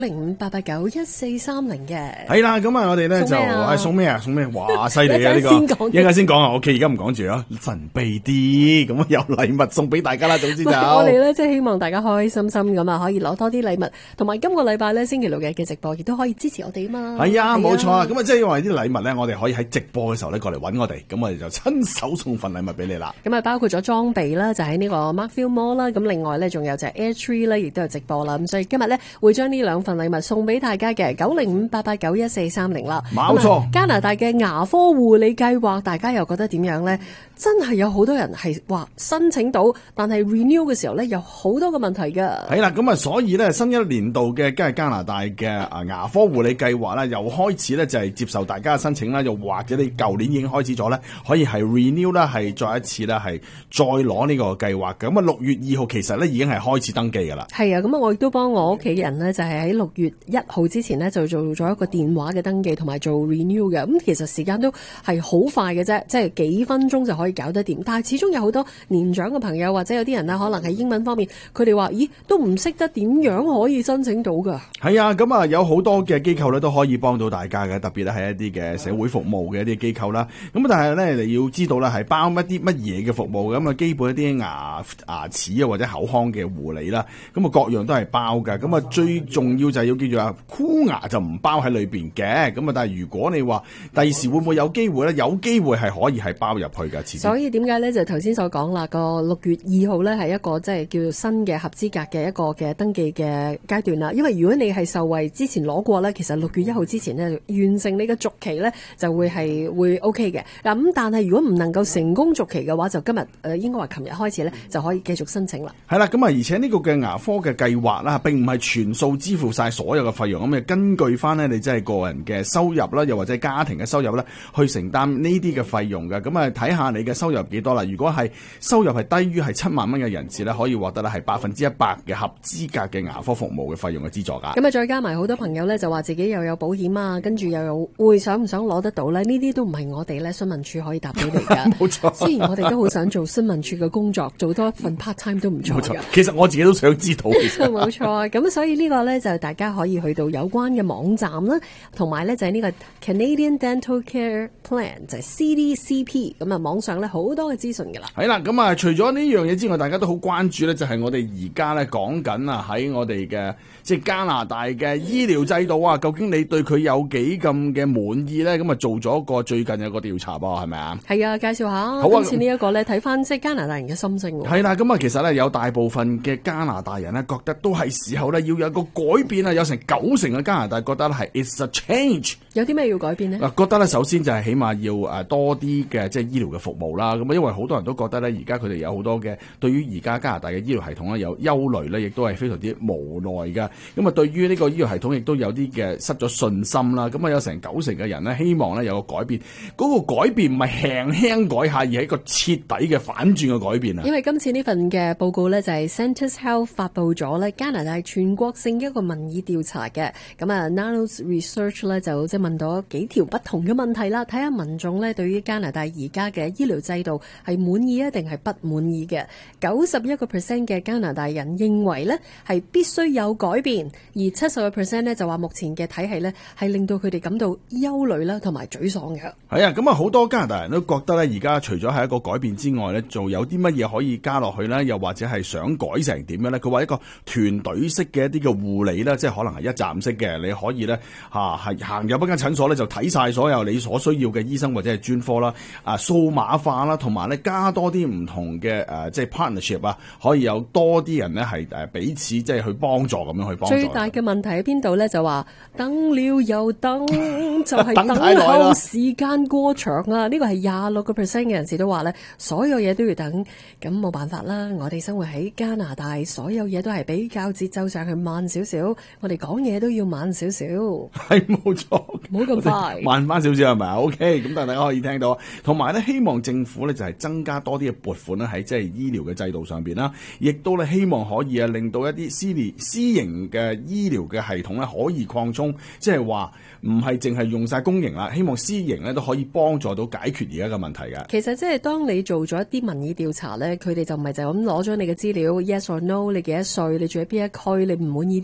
0588914430嘅。 係啦，咁啊，我哋咧就送咩啊？送咩？哇，犀利啊！呢個一陣間先講啊。OK，而家唔講住啊，神秘啲咁有禮物送俾大家啦。總之就我哋咧即係希望大家開開心心咁啊，可以攞多啲禮物，同埋今個禮拜咧星期六日嘅直播亦都可以支持我哋啊嘛。 係啊，冇錯啊。咁啊，即係因為啲禮物咧，我哋可以喺直播嘅時候咧過嚟揾我哋，咁我哋就親手送份禮物俾你啦。 咁啊，包括咗裝備啦，就喺呢個 Markfield Mall 啦。咁另外咧，仲有就係 Airtree 咧，亦都有直播啦。咁所以今日咧會將呢兩份禮物送俾大家嘅，90588914430啦。 冇錯。 加拿大嘅牙科護理計劃，大家又覺得點樣咧？真係有好多人係話申請到，但係 renew 嘅時候咧有好多個問題㗎。 係啦，咁啊，所以咧新一年度嘅加拿大嘅牙科護理計劃咧，又開始咧就係接受大家嘅申請啦，又或者你舊年已經開始咗咧，可以係 renew 啦，係再一次咧係再攞呢個計劃嘅。咁啊6月2號其實咧已經係開始登記㗎啦。係啊，咁啊我亦都幫我屋企人咧就係喺6月1號之前咧就做咗一個電話嘅登記同埋做 renew 嘅。咁其實時間都係好快嘅啫，即係幾分鐘就可以搞得掂。但係始終有好多年長嘅朋友或者有啲人咧，可能喺英文方面，佢哋話：咦，都唔識得點樣可以申請到㗎？ 係啊，咁啊有好多嘅機構咧都可以幫到大家嘅，特別咧係一啲嘅社會服務嘅一啲機構啦。咁但係咧你要知道咧係包一啲乜嘢嘅服務，咁啊基本一啲牙齒啊或者口腔嘅護理啦，咁啊各樣都係包㗎。咁啊最重要就係要叫做箍牙就唔包喺裏邊嘅。咁啊但係如果你話第時會唔會有機會咧？有機會係可以係包入去㗎。 所以點解咧就頭先所講啦，個6月2號咧係一個即係叫做新嘅合資格嘅一個嘅登記嘅階段啦。因為如果你係受惠之前攞過咧，其實6月1號之前咧完成你嘅續期咧就會 OK 嘅。咁但係如果唔能夠成功續期嘅話，就今日應該話琴日開始咧就可以繼續申請啦。 係啦，咁啊而且呢個嘅牙科嘅計劃啦，並唔係全數支付晒所有嘅費用，咁啊根據翻咧你即係個人嘅收入啦，又或者家庭嘅收入咧，去承擔呢啲嘅費用嘅。咁啊睇下你嘅收入幾多啦。如果係收入係低於係7萬蚊嘅人士咧，可以獲得咧係100%嘅合資格嘅牙科服務嘅費用嘅資助㗎。 咁啊，再加埋好多朋友咧就話自己又有保險啊，跟住又有會想唔想攞得到咧？呢啲都唔係我哋咧新聞處可以答俾你㗎。 冇錯。 雖然我哋都好想做新聞處嘅工作，做多一份 part time 都唔錯㗎。 其實我自己都想知道。 冇錯。咁所以呢個咧就大家可以去到有關嘅網站啦，同埋咧就係呢個 Canadian Dental Care Plan 就係 CDCP。咁啊網上咧好多嘅資訊㗎啦。 係啦，咁啊除咗呢樣嘢之外，大家都好關注咧，就係我哋而家咧講緊啊喺我哋嘅即係加拿大嘅醫療制度啊，究竟你對佢有幾咁嘅滿意咧？咁啊做咗個最近有個調查噃，係咪啊？ 係啊，介紹下。 好啊。 今次呢一個咧睇翻即係加拿大人嘅心聲喎。 係啦，咁啊其實咧有大部分嘅加拿大人咧覺得都係時候咧要有一個改變啊，有成90%嘅加拿大覺得係 it's a change。 有啲咩要改變呢？ 覺得咧首先就係起碼要多啲嘅即係醫療嘅服務啦。咁啊因為好多人都覺得咧而家佢哋有好多嘅對於而家加拿大嘅醫療系統咧有憂慮咧，亦都係非常之無奈㗎。咁啊對於呢個醫療系統亦都有啲嘅失咗信心啦。咁啊有成90%嘅人咧希望咧有個改變，嗰個改變唔係輕輕改下，而係一個徹底嘅反轉嘅改變啊！ 因為今次呢份嘅報告咧就係 Centers Health 發布咗咧加拿大全國性一個民意調查嘅。咁啊 Nanos Research 咧就即係問到幾條不同嘅問題啦，睇下民眾咧對於加拿大而家嘅醫療制度係滿意啊定係不滿意嘅。91% 嘅加拿大人認為咧係必須有改變，而70% 咧就話目前嘅體系咧係令到佢哋感到憂慮啦同埋沮喪嘅。 係啊，咁啊好多加拿大人都覺得咧而家除咗係一個改變之外咧，仲有啲乜嘢可以加落去咧？又或者係想改成點樣咧？佢話一個團隊式嘅一啲嘅護理咧，即係可能係一站式嘅，你可以咧係行入一間診所咧就睇晒所有你所需要嘅醫生或者係專科啦，數碼化啦，同埋咧加多啲唔同嘅即係 partnership 啊，可以有多啲人咧係彼此即係去幫助咁樣去幫助。 最大嘅問題喺邊度咧？就話等了又等，就係等候時間過長啊！呢個係26% 嘅人士都話咧，所有嘢都要等，咁冇辦法啦。我哋生活喺加拿大，所有嘢都係比較節奏上去慢少少，我哋講嘢都要慢少少。 係冇錯， 冇咁快， 慢翻少少係咪 OK， 咁但係大家可以聽到，同埋咧希望政府咧就係增加多啲嘅撥款咧喺即係醫療嘅制度上邊啦，亦都咧希望可以令到一啲私營嘅醫療嘅系統咧可以擴充，即係話唔係淨係用晒公營啦，希望私營咧都可以幫助到解決而家嘅問題嘅。 其實即係當你做咗一啲民意調查咧，佢哋就唔係就咁攞咗你嘅資料 yes or no， 你幾多歲，你住喺邊一區，你唔滿意啲乜嘢，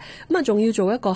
咁啊仲要做一個